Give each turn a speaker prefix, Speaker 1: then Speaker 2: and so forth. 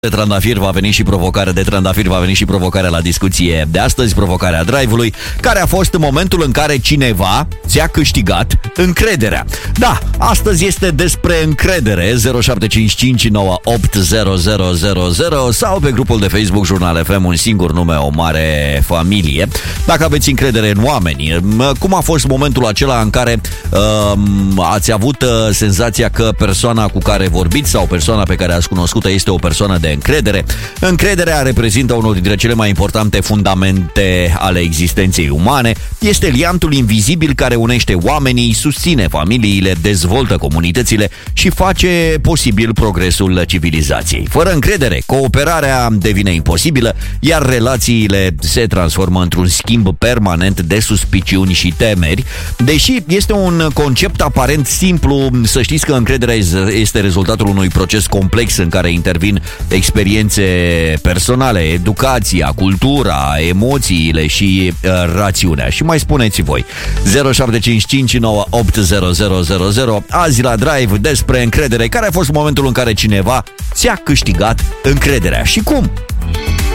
Speaker 1: de trandafir va veni și provocarea de trandafir, va veni și provocarea la discuție de astăzi, provocarea Drive-ului, care a fost în momentul în care cineva ți-a câștigat încrederea. Da, astăzi este despre încredere. 0755 980000 sau pe grupul de Facebook Jurnal FM, un singur nume, o mare familie. Dacă aveți încredere în oameni, cum a fost momentul acela în care ați avut senzația că persoana cu care vorbiți sau persoana pe care ați cunoscut-o este o persoană de încredere? Încrederea reprezintă unul dintre cele mai importante fundamente ale existenței umane. Este liantul invizibil care unește oamenii, susține familiile, dezvoltă comunitățile și face posibil progresul civilizației. Fără încredere, cooperarea devine imposibilă, iar relațiile se transformă într-un schimb permanent de suspiciuni și temeri. Deși este un concept aparent simplu, să știți că încrederea este rezultatul unui proces complex în care intervin experiențe personale, educația, cultura, emoțiile și rațiunea. Și mai spuneți voi. 0755 980000. Azi la Drive despre încredere. Care a fost momentul în care cineva ți-a câștigat încrederea și cum?